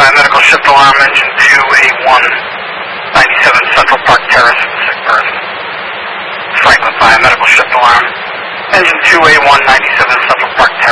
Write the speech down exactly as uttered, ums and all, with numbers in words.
Fire Medical Shift Alarm, Engine two A one ninety-seven Central Park Terrace, sick person. Franklin Fire Medical Shift Alarm, Engine two A one ninety-seven Central Park